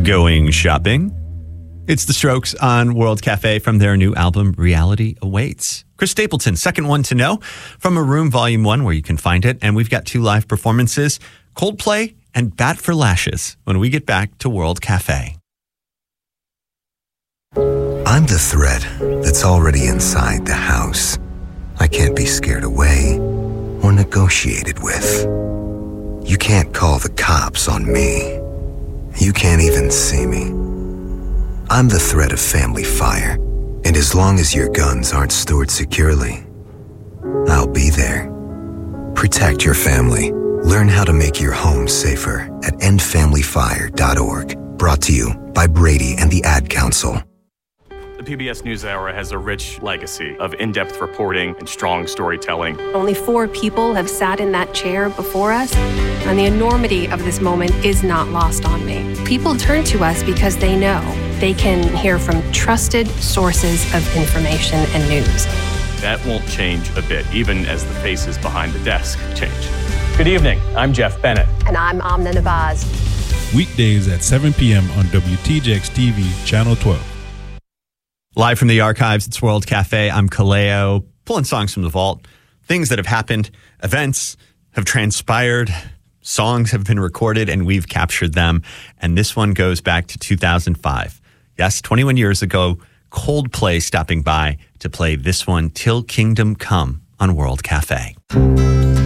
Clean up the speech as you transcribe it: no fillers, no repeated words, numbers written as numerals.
Going shopping? It's The Strokes on World Cafe from their new album, Reality Awaits. Chris Stapleton, second one to know, from Maroon Volume 1, where you can find it. And we've got 2 live performances, Coldplay and Bat for Lashes, when we get back to World Cafe. I'm the threat that's already inside the house. I can't be scared away or negotiated with. You can't call the cops on me. You can't even see me. I'm the threat of family fire, and as long as your guns aren't stored securely, I'll be there. Protect your family. Learn how to make your home safer at endfamilyfire.org. Brought to you by Brady and the Ad Council. The PBS NewsHour has a rich legacy of in-depth reporting and strong storytelling. Only 4 people have sat in that chair before us, and the enormity of this moment is not lost on me. People turn to us because they know they can hear from trusted sources of information and news. That won't change a bit, even as the faces behind the desk change. Good evening. I'm Jeff Bennett. And I'm Amna Nabaz. Weekdays at 7 p.m. on WTJX TV, Channel 12. Live from the archives, it's World Cafe. I'm Kaleo, pulling songs from the vault. Things that have happened, events have transpired, songs have been recorded, and we've captured them. And this one goes back to 2005. Yes, 21 years ago, Coldplay stopping by to play this one, Till Kingdom Come, on World Cafe.